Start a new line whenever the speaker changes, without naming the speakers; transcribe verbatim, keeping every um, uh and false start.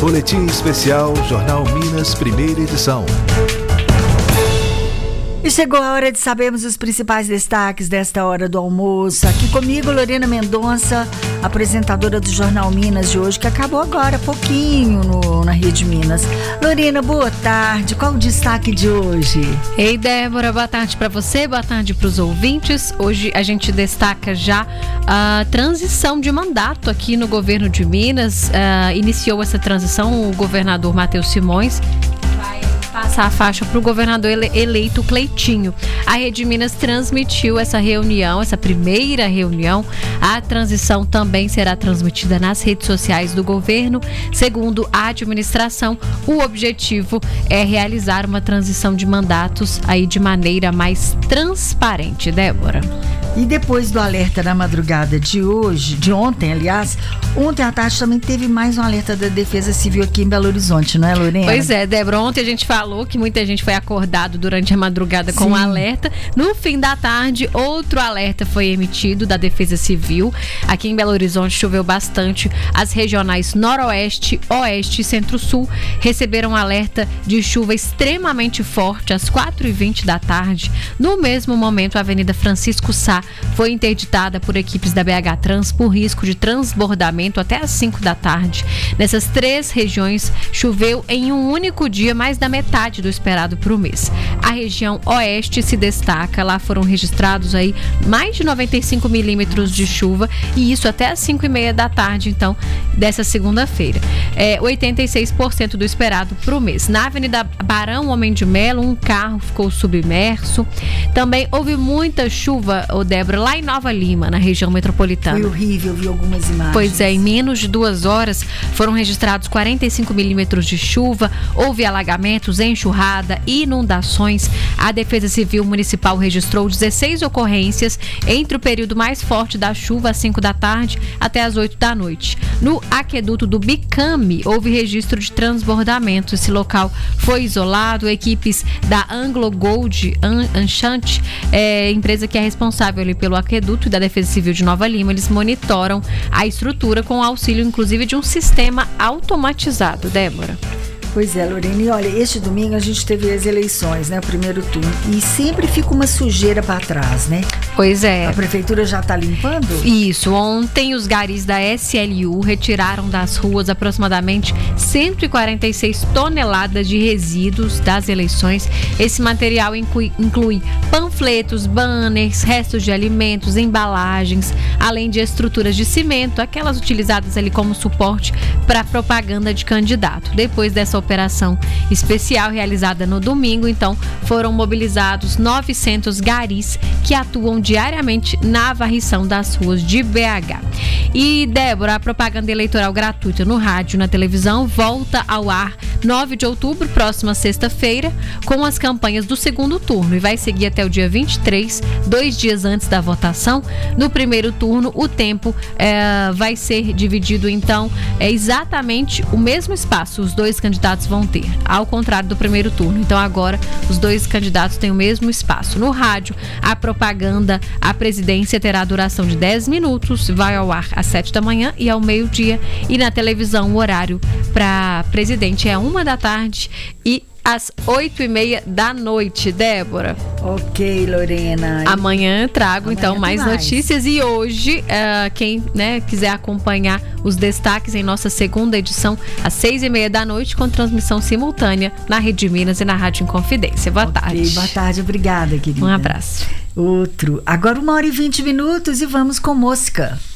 Boletim Especial Jornal Minas, primeira edição.
E chegou a hora de sabermos os principais destaques desta hora do almoço. Aqui comigo, Lorena Mendonça, apresentadora do Jornal Minas de hoje, que acabou agora, pouquinho, no, na Rede Minas. Lorena, boa tarde. Qual o destaque de hoje?
Ei, Débora, boa tarde para você, boa tarde para os ouvintes. Hoje a gente destaca já a transição de mandato aqui no governo de Minas. Uh, iniciou essa transição o governador Matheus Simões. Passar a faixa para o governador ele, eleito Cleitinho. A Rede Minas transmitiu essa reunião, essa primeira reunião. A transição também será transmitida nas redes sociais do governo. Segundo a administração, o objetivo é realizar uma transição de mandatos aí de maneira mais transparente. Débora.
E depois do alerta da madrugada de hoje, de ontem, aliás, ontem à tarde também teve mais um alerta da Defesa Civil aqui em Belo Horizonte, não é, Lorena?
Pois é, Débora, ontem a gente falou que muita gente foi acordado durante a madrugada com um alerta. No fim da tarde, outro alerta foi emitido da Defesa Civil. Aqui em Belo Horizonte choveu bastante. As regionais Noroeste, Oeste e Centro-Sul receberam alerta de chuva extremamente forte às quatro e vinte da tarde. No mesmo momento, a Avenida Francisco Sá foi interditada por equipes da B H Trans por risco de transbordamento até às cinco da tarde. Nessas três regiões, choveu em um único dia mais da metade do esperado para o mês. A região Oeste se destaca, lá foram registrados aí mais de noventa e cinco milímetros de chuva, e isso até às cinco e meia da tarde, então, dessa segunda-feira. É oitenta e seis por cento do esperado para o mês. Na Avenida Barão Homem de Melo, um carro ficou submerso. Também houve muita chuva, ô Débora, lá em Nova Lima, na região metropolitana.
Foi horrível, eu vi algumas imagens.
Pois é, em menos de duas horas foram registrados quarenta e cinco milímetros de chuva, houve alagamentos, enxurrada, inundações. A Defesa Civil Municipal registrou dezesseis ocorrências entre o período mais forte da chuva, às cinco da tarde, até às oito da noite. No aqueduto do Bicame, houve registro de transbordamento. Esse local foi isolado. Equipes da Anglo Gold Enchant, é, empresa que é responsável ali pelo aqueduto, e da Defesa Civil de Nova Lima, eles monitoram a estrutura com auxílio, inclusive, de um sistema automatizado. Débora.
Pois é, Lorena, e olha, este domingo a gente teve as eleições, né, o primeiro turno, e sempre fica uma sujeira para trás, né?
Pois é.
A prefeitura já está limpando?
Isso, ontem os garis da S L U retiraram das ruas aproximadamente cento e quarenta e seis toneladas de resíduos das eleições. Esse material inclui, inclui panfletos, banners, restos de alimentos, embalagens, além de estruturas de cimento, aquelas utilizadas ali como suporte para propaganda de candidato. Depois dessa operação especial realizada no domingo, então, foram mobilizados novecentos garis que atuam diariamente na varrição das ruas de B H. E, Débora, a propaganda eleitoral gratuita no rádio e na televisão volta ao ar nove de outubro, próxima sexta-feira, com as campanhas do segundo turno, e vai seguir até o dia vinte e três, dois dias antes da votação. No primeiro turno, o tempo é, vai ser dividido, então, é exatamente o mesmo espaço os dois candidatos vão ter, ao contrário do primeiro turno. Então agora os dois candidatos têm o mesmo espaço. No rádio, a propaganda à presidência terá duração de dez minutos, vai ao ar às sete da manhã e ao meio-dia, e na televisão o horário para presidente é uma da tarde e às oito e meia da noite, Débora.
Ok, Lorena.
Amanhã trago,
Amanhã
então, mais,
mais
notícias. E hoje, uh, quem né, quiser acompanhar os destaques em nossa segunda edição, às seis e meia da noite, com transmissão simultânea na Rede Minas e na Rádio Inconfidência. Boa okay, tarde.
Boa tarde, obrigada, querida.
Um abraço.
Outro. Agora uma hora e vinte minutos e vamos com música.